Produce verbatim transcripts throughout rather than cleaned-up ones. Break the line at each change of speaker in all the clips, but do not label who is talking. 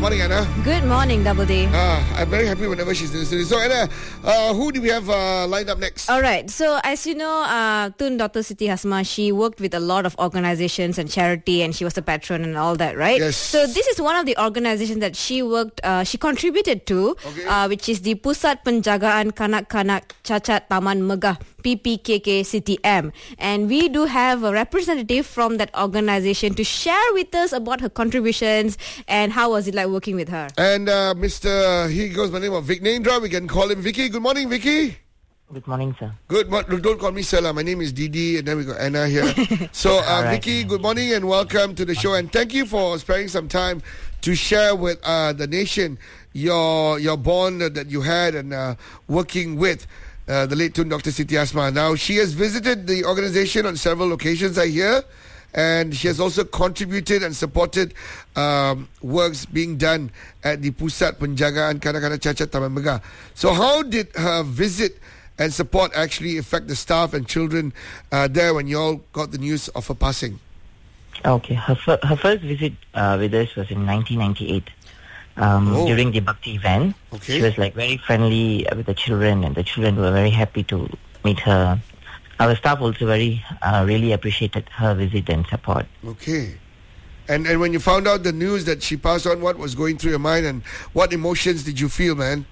morning, Anna.
Good morning, Double D.
Uh, I'm very happy whenever she's in the studio. So, Anna, uh, who do we have uh, lined up next?
All right. So, as you know, uh, Tun Doctor Siti Hasma, she worked with a lot of organizations and charity, and she was a patron and all that, right?
Yes.
So, this is one of the organizations that she worked, uh, she contributed to,
Okay.
uh, which is the Pusat Penjagaan Kanak-Kanak Cacat Taman Megah, P P K K C T M. And we do have a representative from that organization to share with us about her contributions and how was it like working with her.
And uh, Mister He goes by the name of Vic Nendra. We can call him Vicky. Good morning, Vicky.
Good morning, sir.
Good morning. Don't call me Sela. My name is Didi, and then we got Anna here. So, uh,
All right.
Vicky, good morning and welcome to the show. And thank you for sparing some time to share with uh, the nation your your bond that you had and uh, working with uh, the late Tun Doctor Siti Hasma. Now, she has visited the organization on several occasions, I hear. And she has also contributed and supported um, works being done at the Pusat Penjagaan Kanak-Kanak Cacat Taman Megah. So how did her visit and support actually affect the staff and children uh, there when you all got the news of her passing?
Okay, her fir- her first visit uh, with us was in nineteen ninety-eight. Um,
Oh.
During the Bhakti event,
Okay.
she was like very friendly with the children, and the children were very happy to meet her. Our staff also very uh, really appreciated her visit and support.
Okay. And and when you found out the news that she passed on, what was going through your mind and what emotions did you feel, man?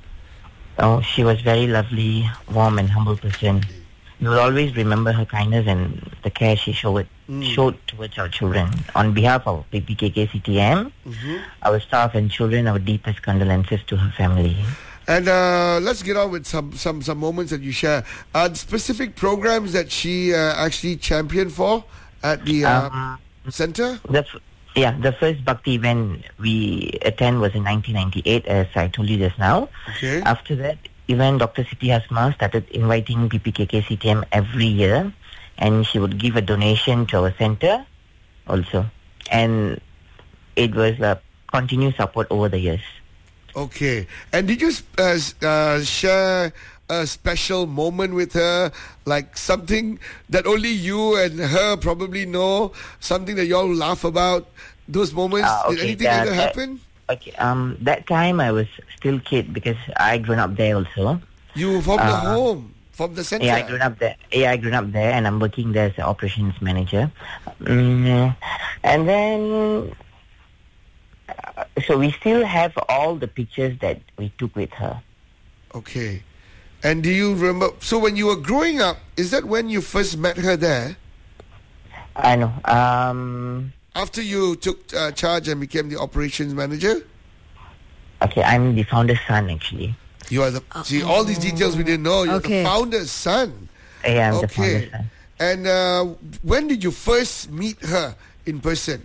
Oh, she was very lovely, warm, and humble person. We will always remember her kindness and the care she showed showed towards our children. On behalf of P P K K C T M, our staff and children, our deepest condolences to her family.
And uh, let's get on with some, some, some moments that you share. Uh, specific programs that she uh, actually championed for at the uh,
Um,
center?
The f- yeah, the first Bhakti event we attend was in nineteen ninety-eight, as I told you just now.
Okay.
After that event, Doctor Siti Hasma started inviting P P K K C T M every year, and she would give a donation to our center also. And it was a continuous support over the years.
Okay. And did you uh, s- uh, share a special moment with her, like something that only you and her probably know, something that you all laugh about, those moments?
Ah,
Did
okay,
anything
that-
like that
that-
happen?
Okay, um, that time I was still kid because I grown up there also.
You from the
Uh,
home, from the center?
Yeah, I grew up there. Yeah, I grew up there, and I'm working there as an operations manager. Mm, and then, uh, so we still have all the pictures that we took with her.
Okay. And do you remember, so when you were growing up, is that when you first met her there?
I know. Um,
After you took uh, charge and became the operations manager?
okay, I'm the founder's son actually.
You are the, see, all these details we didn't know. You're
Okay.
the founder's son.
Yeah, I'm the
Okay.
founder's son.
And uh, when did you first meet her in person?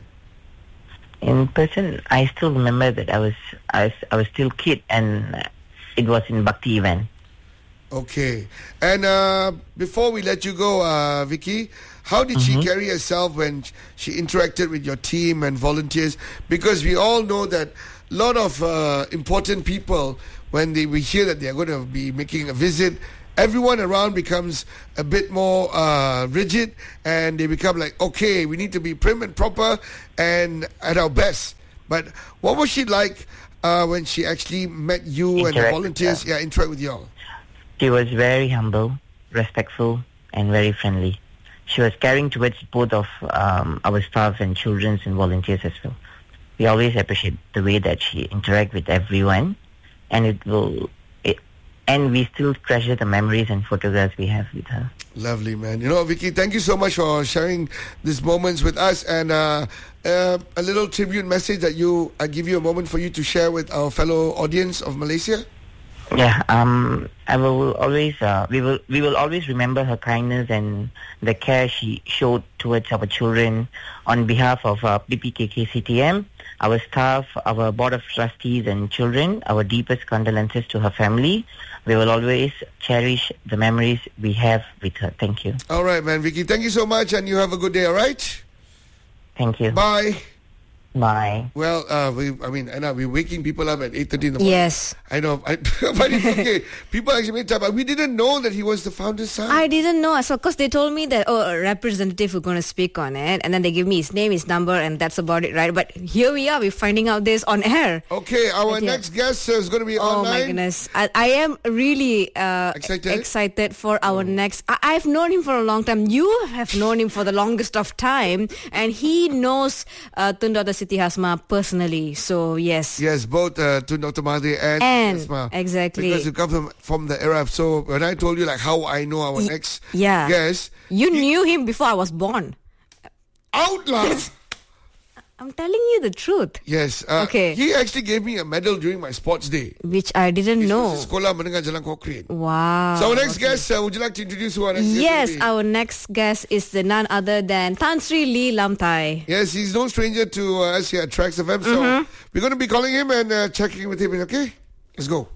In person, I still remember that I was I was, I was still kid, and it was in Bhakti event.
Okay. And uh, before we let you go, uh, Vicky, how did she carry herself when she interacted with your team and volunteers? Because we all know that a lot of uh, important people, when they we hear that they are going to be making a visit, everyone around becomes a bit more uh, rigid, and they become like, okay, we need to be prim and proper and at our best. But what was she like uh, when she actually met you and the
Interact with
volunteers?
her.
Yeah, interact with you all.
She was very humble, respectful, and very friendly. She was caring towards both of um, our staff and children and volunteers as well. We always appreciate the way that she interacts with everyone, and it will. It, and we still treasure the memories and photographs we have with her.
Lovely, man. You know, Vicky, thank you so much for sharing these moments with us, and uh, uh, a little tribute message that you, I give you a moment for you to share with our fellow audience of Malaysia.
Yeah, um, I will always, uh, we will, we will always remember her kindness and the care she showed towards our children. On behalf of uh, P P K K C T M, our staff, our board of trustees and children, our deepest condolences to her family. We will always cherish the memories we have with her. Thank you.
All right, man, Vicky, thank you so much, and you have a good day, all right?
Thank you.
Bye.
Bye.
Well, uh, we, I mean, Anna, we're waking people up at eight thirty in the morning.
Yes.
I know, I, but it's okay. People actually made time, but we didn't know that he was the founder's son.
I didn't know. So, because they told me that, oh, a representative was going to speak on it, and then they give me his name, his number, and that's about it, right? But here we are, we're finding out this on air.
Okay, our
But yeah.
next guest uh, is going to be
Oh
online.
my goodness. I, I am really uh,
Excited?
excited for our next... I, I've known him for a long time. You have known him for the longest of time, and he knows uh, Tun Doctor Siti Hasmah personally. So, yes.
Yes, both uh, to Doctor Mahathir and,
And,
Hasmah.
exactly.
Because you come from, from the era. So when I told you like how I know our
Y-
next
yeah.
guest,
You knew him before I was born.
out loud.
I'm telling you the truth,
Yes. Uh,
Okay.
He actually gave me a medal during my sports day.
which I didn't
This
know.
was Sekolah Menengah Jalan Cochrane.
Wow.
So our next guest, uh, would you like to introduce who our next
Yes,
guest will be?
our next guest is the none other than Tan Sri Lee Lam Thai.
Yes, he's no stranger to uh, us here at Trax F M. So we're going to be calling him and uh, checking with him. Okay, let's go.